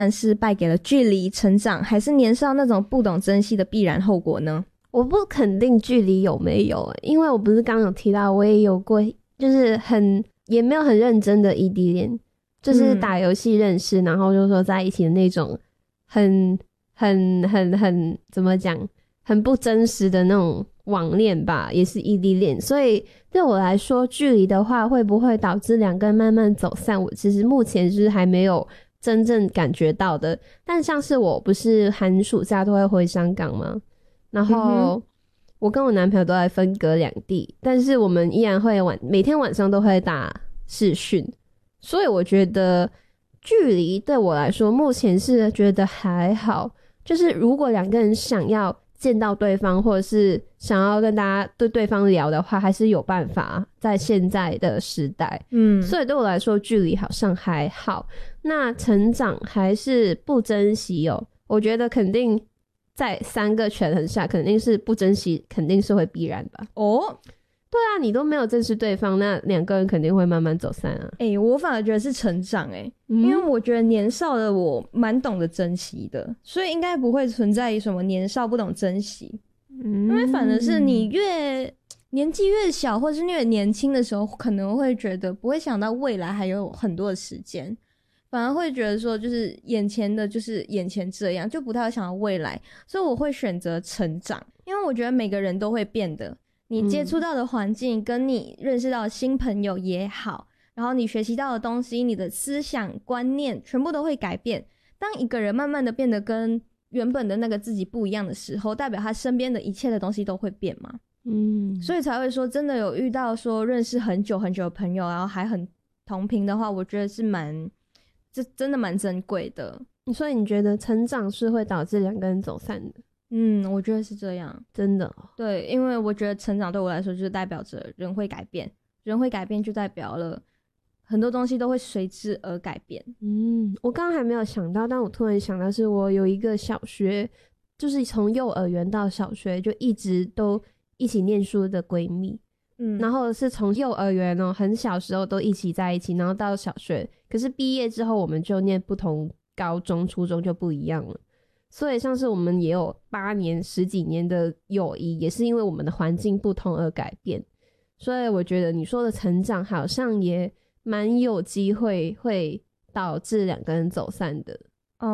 是败给了距离成长，还是年少那种不懂珍惜的必然后果呢？ 我不肯定距离有没有，因为我不是刚刚有提到我也有过就是也没有很认真的异地恋，就是打游戏认识，然后就说在一起的那种很怎么讲，很不真实的那种网恋吧，也是异地恋。所以对我来说，距离的话会不会导致两个人慢慢走散，我其实目前是还没有真正感觉到的。但像是我不是寒暑假都会回香港吗？然后我跟我男朋友都在分隔两地，但是我们依然会每天晚上都会打视讯，所以我觉得距离对我来说目前是觉得还好。就是如果两个人想要见到对方，或者是想要跟大家对对方聊的话，还是有办法在现在的时代。所以对我来说距离好像还好。那成长还是不珍惜哦，我觉得肯定在三个权衡下，肯定是不珍惜，肯定是会必然吧。对啊，你都没有珍惜对方，那两个人肯定会慢慢走散啊。 我反而觉得是成长因为我觉得年少的我蛮懂得珍惜的，所以应该不会存在什么年少不懂珍惜。因为反而是你越年纪越小，或是越年轻的时候，可能会觉得不会想到未来还有很多的时间，反而会觉得说就是眼前的就是眼前这样，就不太会想到未来。所以我会选择成长，因为我觉得每个人都会变的，你接触到的环境跟你认识到的新朋友也好，然后你学习到的东西，你的思想观念全部都会改变。当一个人慢慢的变得跟原本的那个自己不一样的时候，代表他身边的一切的东西都会变嘛。所以才会说真的有遇到说认识很久很久的朋友，然后还很同频的话，我觉得是这真的蛮珍贵的。 所以你觉得成长是会导致两个人走散的？ 我觉得是这样， 真的对，因为我觉得成长对我来说就是代表着人会改变，人会改变就代表了很多东西都会随之而改变。 我刚刚还没有想到，但我突然想到是我有一个小学，就是从幼儿园到小学就一直都一起念书的闺蜜，然后是从幼儿园很小时候都一起在一起，然后到小学，可是毕业之后我们就念不同高中初中就不一样了。所以像是我们也有8年10几年的友谊，也是因为我们的环境不同而改变。所以我觉得你说的成长好像也蛮有机会会导致两个人走散的。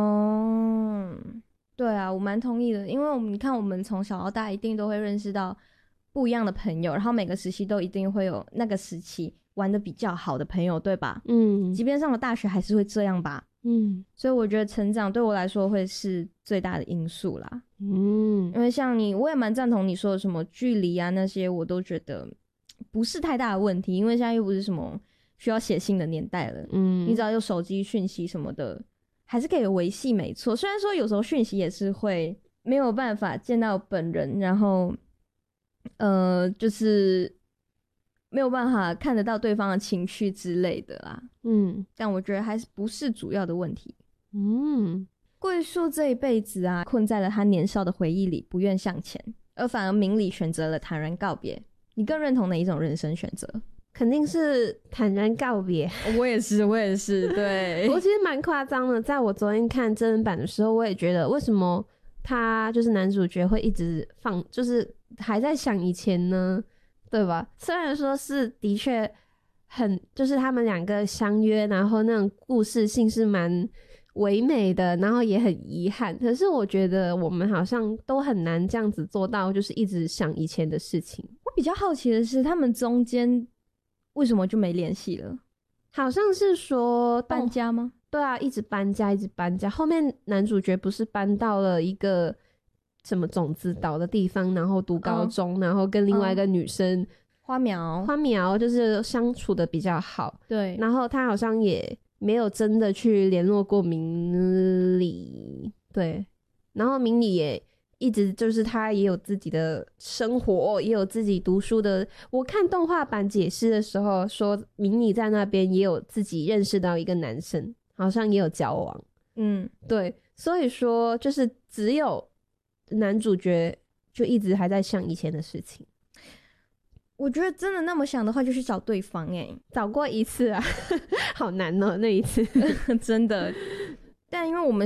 对啊，我蛮同意的，因为你看我们从小到大一定都会认识到不一样的朋友，然后每个时期都一定会有那个时期玩的比较好的朋友，对吧？即便上了大学还是会这样吧。所以我觉得成长对我来说会是最大的因素啦。因为像我也蛮赞同你说的什么距离啊那些，我都觉得不是太大的问题，因为现在又不是什么需要写信的年代了。你只要有手机讯息什么的还是可以维系，没错。虽然说有时候讯息也是会没有办法见到本人，然后就是没有办法看得到对方的情绪之类的啦。但我觉得还是不是主要的问题。桂树这一辈子啊，困在了他年少的回忆里，不愿向前，而反而明理选择了坦然告别。你更认同哪一种人生选择？ 肯定是坦然告别。 我也是对。 我其实蛮夸张的，在我昨天看真人版的时候，我也觉得为什么他就是男主角会一直就是还在想以前呢，对吧？虽然说是的确就是他们两个相约，然后那种故事性是蛮唯美的，然后也很遗憾，可是我觉得我们好像都很难这样子做到，就是一直想以前的事情。 我比较好奇的是他们中间为什么就没联系了？ 好像是说搬家吗？ 对啊，一直搬家。后面男主角不是搬到了一个什么种子岛的地方，然后读高中，然后跟另外一个女生花苗就是相处的比较好。 对， 然后他好像也没有真的去联络过明理。对，然后明理也一直就是他也有自己的生活，也有自己读书的。我看动画版解释的时候说，明理在那边也有自己认识到一个男生，好像也有交往。对，所以说就是只有男主角就一直还在想以前的事情。 我觉得真的那么想的话，就去找对方。 找过一次啊。好难哦，那一次真的。 但因为我们